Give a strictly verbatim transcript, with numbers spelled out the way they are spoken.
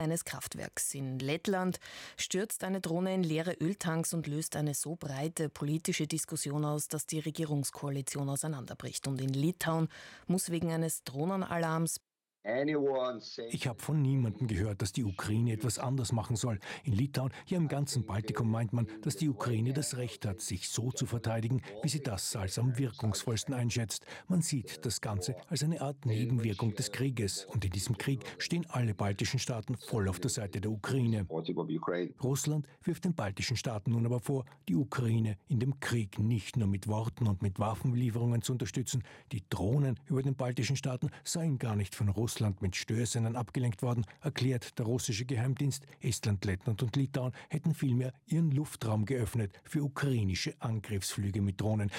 eines Kraftwerks. In Lettland stürzt eine Drohne in leere Öltanks und löst eine so breite politische Diskussion aus, dass die Regierungskoalition auseinanderbricht. Und in Litauen muss wegen eines Drohnenalarms Ich habe von niemandem gehört, dass die Ukraine etwas anders machen soll. In Litauen, ja im ganzen Baltikum meint man, dass die Ukraine das Recht hat, sich so zu verteidigen, wie sie das als am wirkungsvollsten einschätzt. Man sieht das Ganze als eine Art Nebenwirkung des Krieges. Und in diesem Krieg stehen alle baltischen Staaten voll auf der Seite der Ukraine. Russland wirft den baltischen Staaten nun aber vor, die Ukraine in dem Krieg nicht nur mit Worten und mit Waffenlieferungen zu unterstützen. Die Drohnen über den baltischen Staaten seien gar nicht von Russland Russland mit Störsendern abgelenkt worden, erklärt der russische Geheimdienst. Estland, Lettland und Litauen hätten vielmehr ihren Luftraum geöffnet für ukrainische Angriffsflüge mit Drohnen.